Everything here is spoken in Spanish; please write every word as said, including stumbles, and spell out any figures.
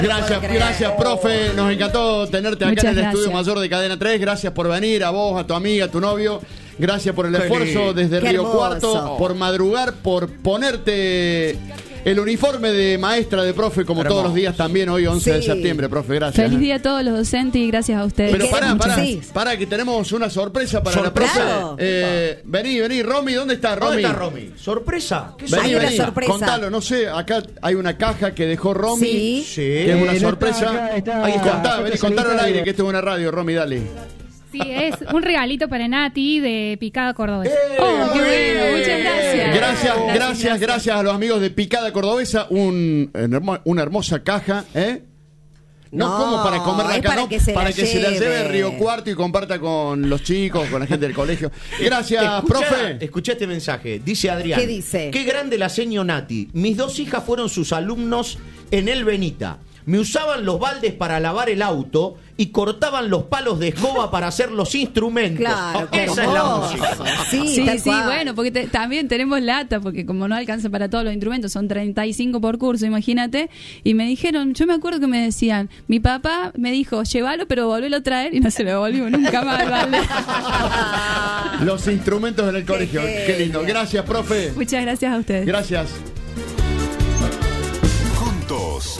Gracias, gracias, profe. Nos encantó tenerte acá Muchas en el gracias. estudio mayor de Cadena tres. Gracias por venir, a vos, a tu amiga, a tu novio. Gracias por el Qué esfuerzo lindo. desde Qué Río hermoso. Cuarto, por madrugar, por ponerte el uniforme de maestra, de profe, como Hermoso. todos los días también, hoy once de Sí. septiembre, profe. Gracias. Feliz día a todos los docentes y gracias a ustedes. Pero ¿Qué? pará, Muchas pará, gracias. pará, que tenemos una sorpresa para ¿Sorpresa? la Claro. profe. Eh, vení, vení, Romy, ¿dónde está Romy? ¿Dónde está Romy? ¿Sorpresa? ¿Qué Vení, Hay una vení, sorpresa. contalo, no sé, acá hay una caja que dejó Romy, Sí. Sí. que es una Eh, no sorpresa. está acá, está- Ahí contá, está vení, contalo al solitario. aire, que esto es una radio, Romy, dale. Sí, es un regalito para Nati de Picada Cordobesa. Oh, qué Muy bueno, bien. muchas gracias. Gracias, gracias, gracias a los amigos de Picada Cordobesa, un, hermo- una hermosa caja, ¿eh? No, No, como para comerla es acá, para no, que se para la que se la lleve a lleve. Río Cuarto y comparta con los chicos, con la gente del colegio. Gracias, Escuchá- profe. Escuchá este mensaje. Dice Adrián. ¿Qué dice? Qué grande la seño Nati. Mis dos hijas fueron sus alumnos en el Benita. Me usaban los baldes para lavar el auto y cortaban los palos de escoba para hacer los instrumentos. Claro, qué Esa es la hermoso. música. Sí, Sí, tal sí, cual. bueno, porque te- también tenemos lata, porque como no alcanza para todos los instrumentos, son treinta y cinco por curso, imagínate. Y me dijeron, yo me acuerdo que me decían, mi papá me dijo, llévalo, pero volvelo a traer, y no se lo devolvimos nunca más al balde. Los instrumentos en el colegio. Qué Qué lindo. genial. Gracias, profe. Muchas gracias a ustedes. Gracias.